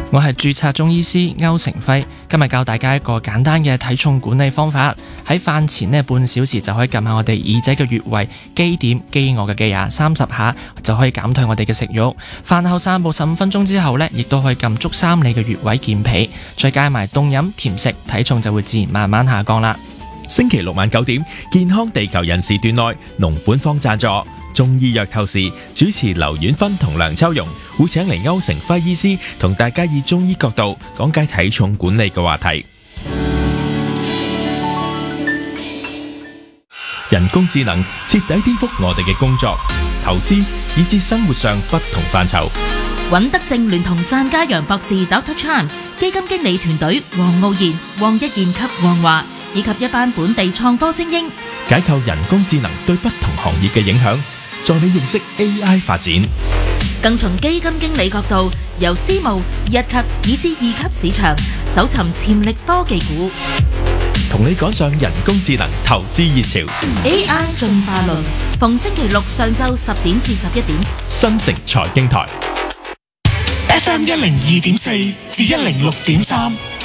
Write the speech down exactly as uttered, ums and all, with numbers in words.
我係註冊中醫師歐成輝，今日教大家一個簡單嘅體重管理方法。喺飯前呢半小時就可以撳下我哋耳仔嘅穴位，肌點飢餓嘅肌啊，三十下就可以減退我哋嘅食慾。飯後散步十五分鐘之後呢，亦都可以撳足三里嘅穴位健脾，再加埋凍飲甜食，體重就會自然慢慢下降啦。 星期六晚九點，健康地球人時段內，農本方贊助中醫藥透視，主持劉婉芬同梁秋蓉會請嚟歐成輝醫師同大家以中醫角度講解體重管理嘅話題。人工智能徹底顛覆我哋嘅工作、投資以至生活上不同範疇。 尹德正聯同贊家陽博士 Doctor Chan 基金經理團隊黃傲然、黃一賢及黃華以及一班本地創科精英， 解構人工智能對不同行業嘅影響，助你認識 A I 發展。 更從基金經理角度，由私募、一級以至二級市場搜尋潛力科技股， 同你趕上人工智能投資熱潮。 A I 進化論，逢星期六上晝十點至十一點， 新城財經台 F M 一零二點四至一零六點三。